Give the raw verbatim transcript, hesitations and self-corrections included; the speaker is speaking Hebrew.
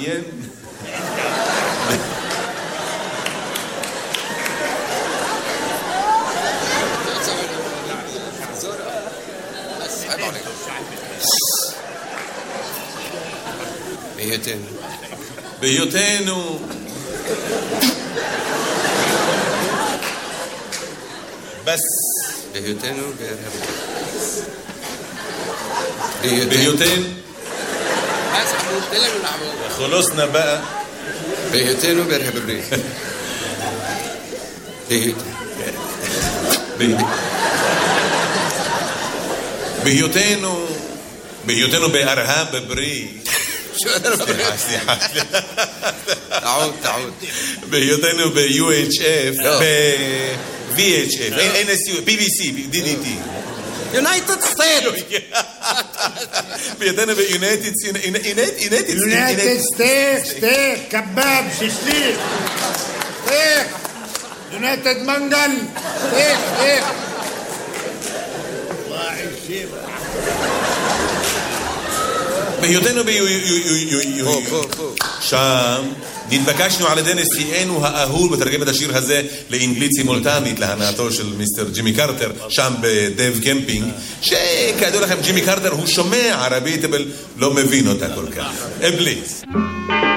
מעניין. בהיותנו. בהיותנו. בס. בהיותנו בארה"ב. בהיותנו. خلصنا بقى. בהיותנו בארה"ב. בהיותנו. בהיותנו בארה"ב בריא. סליחה, סליחה. تعود تعود. בהיותנו ב-U H F, ב-V H F, N S U, B B C, D D T. United States. בהיותנו ב-United United United States, steak, kebab, shishlik. Steak. United Mangal. Steak, steak. בהיותנו שם נתבקשנו על ידי נשיאנו האהוב לתרגם את השיר הזה לאנגלית סימולטנית להנאתו של מיסטר ג'ימי קרטר שם בדב קמפינג, שכידוע לכם ג'ימי קרטר הוא שומע ערבית אבל לא מבין אותה כל כך. בליץ